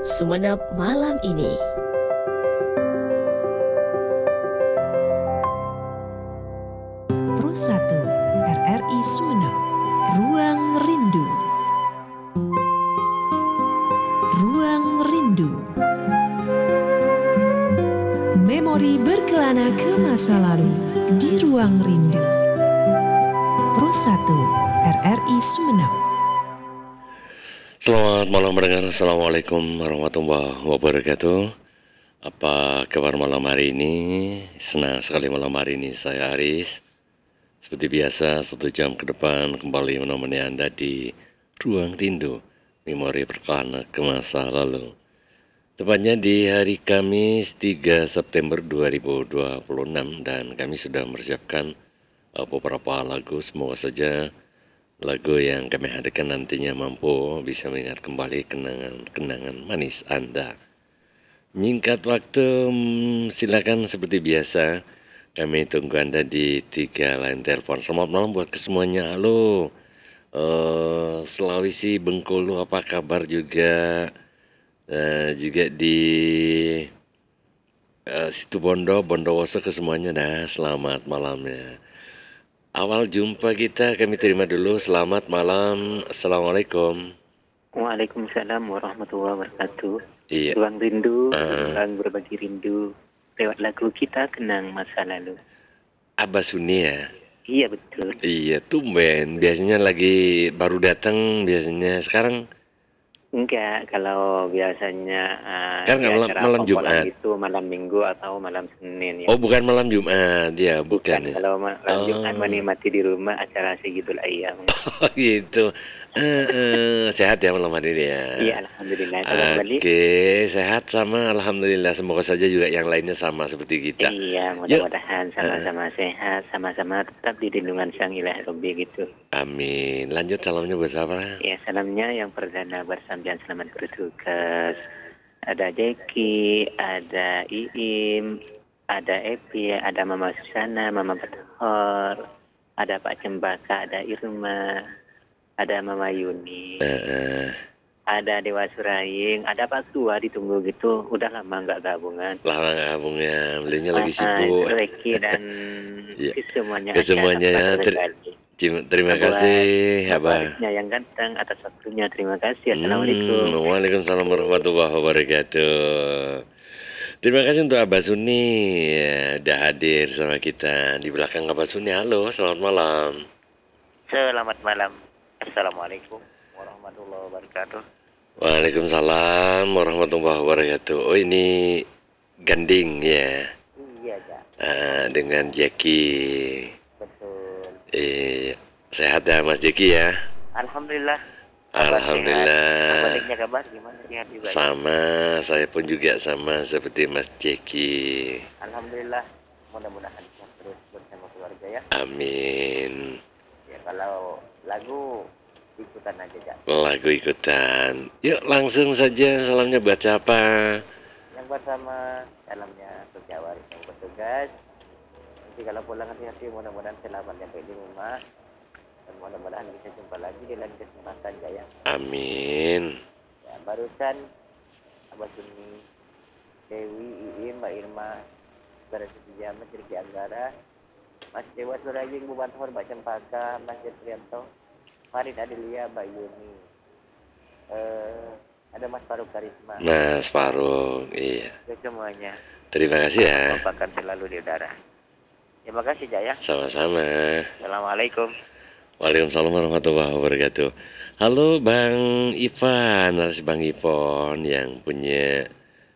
Sumenep malam ini. Pro 1 RRI Sumenep, Ruang Rindu. Ruang Rindu. Memori berkelana ke masa lalu di Ruang Rindu. Pro 1 RRI Sumenep. Selamat malam pendengar, Assalamualaikum warahmatullahi wabarakatuh. Apa kabar malam hari ini? Senang sekali malam hari ini saya Aris. Seperti biasa 1 jam ke depan kembali menemani Anda di Ruang Rindu, memori berkelana ke masa lalu. Tepatnya di hari Kamis 3 September 2026 dan kami sudah mempersiapkan beberapa lagu. Semoga saja lagu yang kami hadirkan nantinya mampu bisa mengingat kembali kenangan-kenangan manis Anda. Nyingkat waktu, silakan seperti biasa. Kami tunggu Anda di 3 line telepon. Selamat malam buat kesemuanya. Halo, Sulawesi, Bengkulu, apa kabar juga? Juga di Situbondo, Bondowoso kesemuanya dah. Selamat malamnya. Awal jumpa kita kami terima dulu. Selamat malam. Assalamualaikum. Waalaikumsalam warahmatullahi wabarakatuh. Iya. Ruang rindu, ruang berbagi rindu. Lewat lagu kita kenang masa lalu. Abah Suni ya? Iya betul. Iya, tumben. Biasanya lagi baru datang biasanya. Sekarang Enggak, kalau biasanya kan nggak di malam, acara malam pokok-pokokan Jumat. itu malam Minggu atau malam Senin ya. Oh, bukan malam Jumat. Ya, bukan ya. Kalau malam Jumat menikmati di rumah acara Sayyidul Ayyam. Oh, gitu. Sehat ya malam hari ini ya. Iya, alhamdulillah. Kalau kembali. Oke, sehat sama alhamdulillah. Semoga saja juga yang lainnya sama seperti kita. Iya, Yuk. mudah-mudahan sama-sama sehat, sama-sama tetap di lindungan Sang Ilahi Rabbi gitu. Amin. Lanjut salamnya buat siapa? Ya, salamnya yang perdana bersambian selamat bertugas. Ada Jeki, ada Iim, ada Epi, ada Mama Susana, Mama Bethor, ada Pak Cembaka, ada Irma, ada Mama Yuni, ada Dewa Suraing, ada Pak Tua ditunggu gitu. Udah lama nggak gabungan. Lama gabungnya, belinya lagi sibuk. Reki dan Iya. semuanya. Kesemuanya ya. Terima kasih, Abah. Yang ganteng atas waktunya. Terima kasih. Assalamualaikum. Waalaikumsalam warahmatullahi wabarakatuh. Terima kasih untuk Abah Suni ya, udah hadir sama kita di belakang Abah Suni. Halo, selamat malam. Selamat malam. Assalamualaikum warahmatullahi wabarakatuh. Waalaikumsalam warahmatullahi wabarakatuh. Oh, ini Ganding ya. Iya, Kak. Dengan Jeki. Betul. Sehat ya Mas Jeki ya. Alhamdulillah. Alhamdulillah. Baliknya kabar gimana? Sehat juga. Sama, saya pun juga sama seperti Mas Jeki. Alhamdulillah. Mudah-mudahan sehat terus bersama keluarga ya. Amin. Ya, kalau lagu ikutan aja, Kak. Lagu ikutan. Yuk langsung saja salamnya buat siapa? Yang bersama dalamnya Jawa yang bertugas. Nanti kalau pulang hati-hati, mudah-mudahan selamat sampai di rumah. Dan mudah-mudahan bisa jumpa lagi di lain kesempatan, Jaya. Amin. Ya, barusan Abah Suni, Dewi, Iim, Mbak Irma, Saudara Setia, Mas Riki Anggara, Mas Dewa Suraying, Bu Bantor, Mbak Cempaka, Mas Trianto, Farid Adelia, Mbak Yuni, ada Mas Faruk Karisma. Mas Faruk, iya. Ya, semuanya. Terima kasih ya. Bapakan selalu di udara. Terima kasih, Jaya. Sama-sama. Assalamualaikum. Waalaikumsalam warahmatullahi wabarakatuh. Halo Bang Ivan, harus Bang Ipon yang punya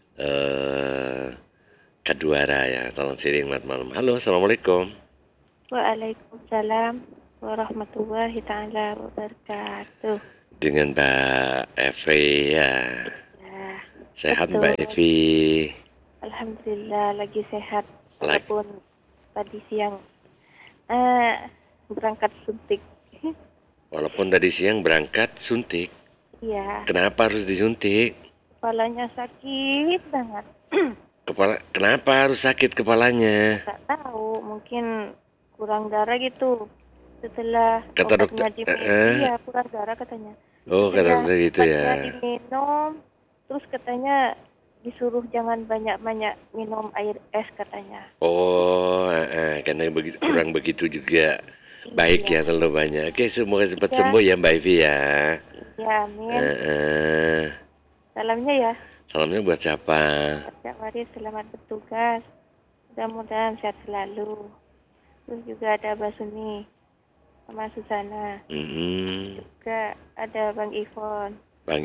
Kaduara ya, tolong siring malam. Halo, assalamualaikum. Waalaikumsalam warahmatullahi ta'ala wabarakatuh. Dengan Mbak Evi ya. Ya, Sehat betul. Mbak Evi. Alhamdulillah lagi sehat. Lagi. Walaupun tadi siang berangkat suntik. Walaupun tadi siang berangkat suntik. Iya, Kenapa harus disuntik? kepalanya sakit banget. Kenapa harus sakit kepalanya? Gak tahu, mungkin kurang darah gitu. Setelah Kata obatnya dokter, diminum, iya kurang darah katanya. Oh, kata Setelah dokter gitu obatnya ya. diminum, Terus katanya disuruh jangan banyak-banyak minum air es katanya. Oh, karena kurang begitu juga baik Iya. ya terlalu banyak. Oke, semoga cepat Iya. sembuh ya Mbak Ivy ya. Iya, amin. Eh, Salamnya ya. salamnya buat siapa? Setiap hari selamat bertugas. Mudah-mudahan sehat selalu. Terus juga ada Mbak Suni sama Susana. Mm-mm. Juga ada Bang Ivon. Bang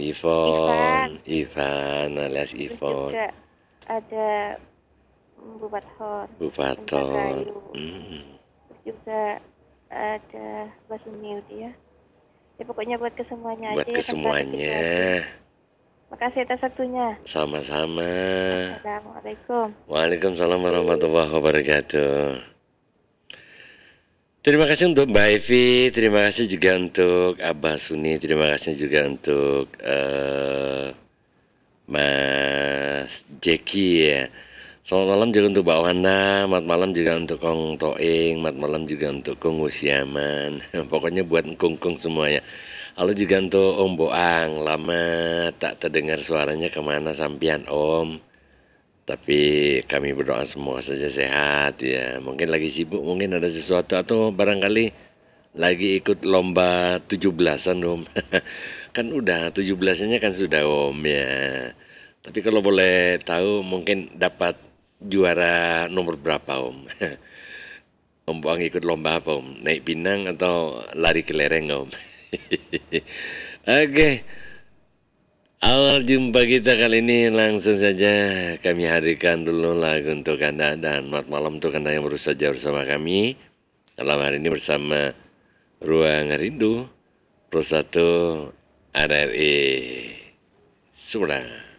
Ivan alias Terus Ivon, juga ada Bu Bathor. Bu Faton. Gayu. Mm. Terus juga ada Mbak Suni ya. Ya pokoknya buat kesemuanya Buat aja ya, kesemuanya, Makasih atas waktunya. sama-sama. Assalamualaikum. Waalaikumsalam warahmatullahi wabarakatuh. Terima kasih untuk Mbak Evi, terima kasih juga untuk Abah Suni, terima kasih juga untuk Mas Jeki ya. Selamat malam juga untuk Mbak Wanda, selamat malam juga untuk Kong Toing, selamat malam juga untuk Kong Usiaman. Pokoknya buat kung-kung semuanya. Lalu juga untuk Om Boang, lama tak terdengar suaranya kemana sampian Om. Tapi kami berdoa semua saja sehat ya. Mungkin lagi sibuk, mungkin ada sesuatu atau barangkali lagi ikut lomba 17-an Om. Kan udah 17-nya kan sudah Om ya. Tapi kalau boleh tahu mungkin dapat juara nomor berapa Om? Om Boang ikut lomba apa Om? Naik pinang atau lari kelereng Om? Oke. Awal jumpa kita kali ini langsung saja kami hadirkan dulu lagu untuk Anda dan selamat malam untuk Anda yang baru saja bersama kami. Dalam hari ini bersama Ruang Rindu Pro 1 RRI Sumedang.